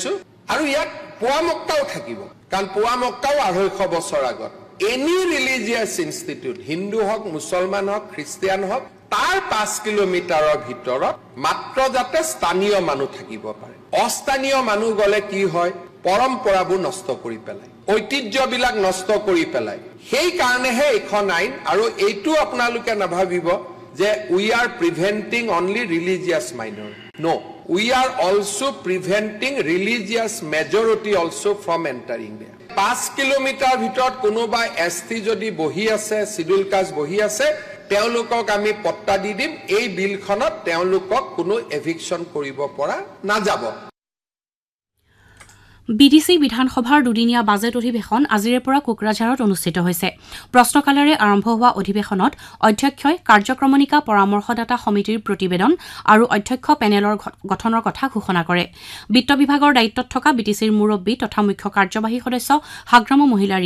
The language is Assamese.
বিচাৰিছো আৰু ইয়াত পোৱামক্কাও থাকিব কাৰণ পোৱামক্কাও 250 বছৰ আগত এনি ৰিলিজিয়াছ ইনষ্টিটিউট হিন্দু হওক মুছলমান হওক খ্ৰীষ্টিয়ান হওক তাৰ 5 কিলোমিটাৰৰ ভিতৰত মাত্ৰ যাতে স্থানীয় মানুহ থাকিব পাৰে অস্থানীয় মানুহ গলে কি হয় পৰম্পৰাবোৰ নষ্ট কৰি পেলাই ঐতিহ্যবিলাক নষ্ট কৰি পেলাই সেই কাৰণেহে এখন আইন আৰু এইটো আপোনালোকে নাভাবিব যে we are preventing only religious minority no we are also preventing religious majority also from entering there 5 kilometre ভিতৰত কোনোবা এসটি যদি বহি আছে শিডিউল কাষ্ট বহি আছে তেওঁলোকক আমি পট্টা দি দিম এই বিলখনত তেওঁলোকক কোনো এভিকশন কৰিব পৰা নাযাব বিডিসি বিধানসভাৰ দুদিনীয়া বাজেট অধিৱেশন আজিৰে পৰা কোকৰাঝাৰত অনুষ্ঠিত হৈছে প্ৰশ্নকালেৰে আৰম্ভ হোৱা অধিৱেশনত অধ্যক্ষই কাৰ্যক্ৰমণিকা পৰামৰ্শদাতা সমিতিৰ প্ৰতিবেদন আৰু অধ্যক্ষ পেনেলৰ গঠনৰ কথা ঘোষণা কৰে বিত্ত বিভাগৰ দায়িত্বত থকা বিটিচিৰ মুৰব্বী তথা মুখ্য কাৰ্যবাহী সদস্য হাগ্ৰাম মহিলা